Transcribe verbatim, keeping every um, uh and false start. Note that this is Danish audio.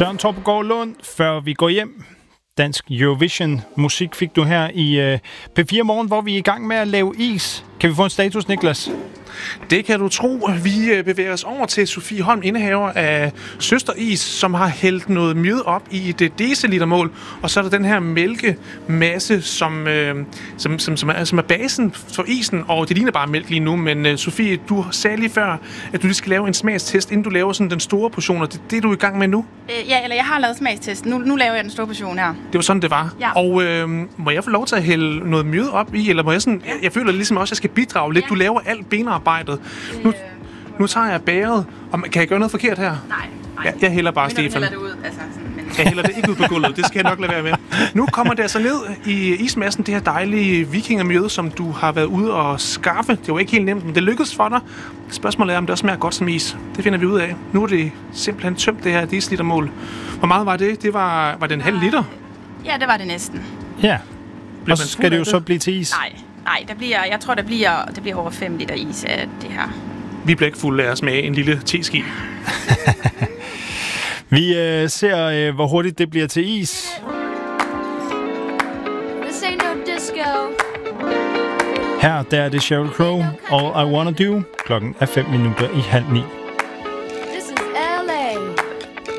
Søren Torpegaard Lund, før vi går hjem. Dansk Eurovision-musik fik du her i uh, P fire Morgen, hvor vi er i gang med at lave is. Kan vi få en status, Niklas? Det kan du tro. Vi bevæger os over til Sofie Holm, indehaver af Søsteris, som har hældt noget mjød op i et decilitermål. Og så er der den her mælkemasse, som, øh, som, som, som, er, som er basen for isen. Og det ligner bare mælk lige nu. Men uh, Sofie, du sagde lige før, at du lige skal lave en smagstest, inden du laver sådan den store portion. Og det, det er du i gang med nu? Øh, ja, eller jeg har lavet smagstest. Nu, nu laver jeg den store portion her. Det var sådan, det var. Ja. Og øh, må jeg få lov til at hælde noget mjød op i? Eller må jeg sådan... Jeg, jeg føler ligesom også, at jeg skal bidrage lidt. Ja. Du laver alt benarbejdet. Nu, nu tager jeg bæret. Og kan jeg gøre noget forkert her? Nej, nej. Jeg, jeg hælder bare, Stefan. Stefan. Det ud, altså, sådan, men... Jeg hælder det ikke ud på gulvet. Det skal jeg nok lade være med. Nu kommer det altså ned i ismassen, det her dejlige vikingermjød, som du har været ude og skaffe. Det var ikke helt nemt, men det lykkedes for dig. Spørgsmålet er, om det også smager godt som is. Det finder vi ud af. Nu er det simpelthen tømt, det her decilitermål. Hvor meget var det? Det var, var det en halv liter? Ja, det var det næsten. Ja. Og så skal det jo så blive til is. Nej, nej, der bliver, jeg tror, der bliver, der bliver over fem liter is af det her. Vi bliver ikke fulde af at smage en lille teski. Vi øh, ser, øh, hvor hurtigt det bliver til is. This ain't no disco. Her der er det Sheryl Crow, All I Wanna Do. Klokken er fem minutter i halv ni.